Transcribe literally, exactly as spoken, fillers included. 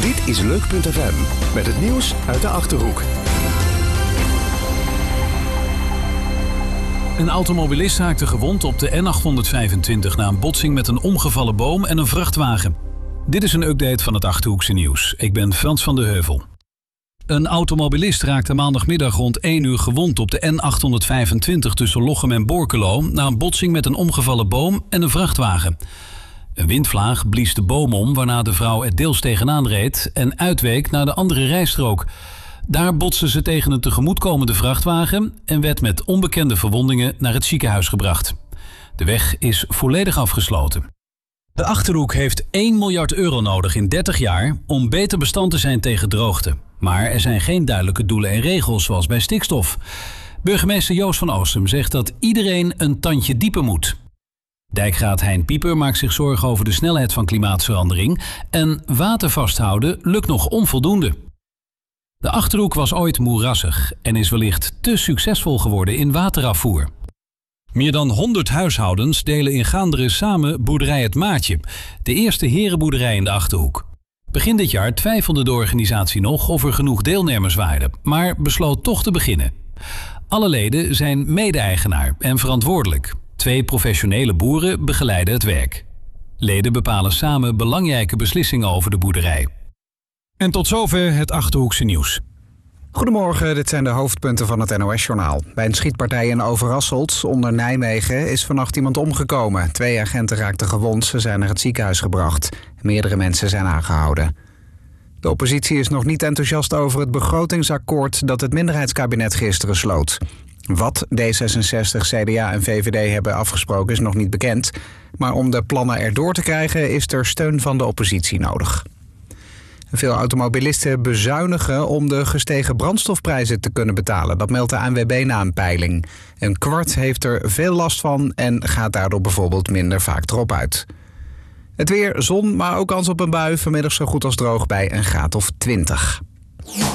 Dit is Leuk punt F M met het nieuws uit de Achterhoek. Een automobilist raakte gewond op de N achthonderdvijfentwintig na een botsing met een omgevallen boom en een vrachtwagen. Dit is een update van het Achterhoekse nieuws. Ik ben Frans van de Heuvel. Een automobilist raakte maandagmiddag rond één uur gewond op de N achthonderdvijfentwintig tussen Lochem en Borculo na een botsing met een omgevallen boom en een vrachtwagen. Een windvlaag blies de boom om, waarna de vrouw er deels tegenaan reed en uitweek naar de andere rijstrook. Daar botste ze tegen een tegemoetkomende vrachtwagen en werd met onbekende verwondingen naar het ziekenhuis gebracht. De weg is volledig afgesloten. De Achterhoek heeft één miljard euro nodig in dertig jaar om beter bestand te zijn tegen droogte. Maar er zijn geen duidelijke doelen en regels zoals bij stikstof. Burgemeester Joost van Oostum zegt dat iedereen een tandje dieper moet. Dijkraad Hein Pieper maakt zich zorgen over de snelheid van klimaatverandering en water vasthouden lukt nog onvoldoende. De Achterhoek was ooit moerassig en is wellicht te succesvol geworden in waterafvoer. Meer dan honderd huishoudens delen in Gaanderen samen boerderij Het Maatje, de eerste herenboerderij in de Achterhoek. Begin dit jaar twijfelde de organisatie nog of er genoeg deelnemers waren, maar besloot toch te beginnen. Alle leden zijn mede-eigenaar en verantwoordelijk. Twee professionele boeren begeleiden het werk. Leden bepalen samen belangrijke beslissingen over de boerderij. En tot zover het Achterhoekse nieuws. Goedemorgen, dit zijn de hoofdpunten van het N O S-journaal. Bij een schietpartij in Overasselt, onder Nijmegen, is vannacht iemand omgekomen. Twee agenten raakten gewond, ze zijn naar het ziekenhuis gebracht. Meerdere mensen zijn aangehouden. De oppositie is nog niet enthousiast over het begrotingsakkoord dat het minderheidskabinet gisteren sloot. Wat D zesenzestig, C D A en V V D hebben afgesproken is nog niet bekend. Maar om de plannen erdoor te krijgen is er steun van de oppositie nodig. Veel automobilisten bezuinigen om de gestegen brandstofprijzen te kunnen betalen. Dat meldt de A N W B na een peiling. Een kwart heeft er veel last van en gaat daardoor bijvoorbeeld minder vaak erop uit. Het weer, zon, maar ook kans op een bui. Vanmiddag zo goed als droog bij een graad of twintig.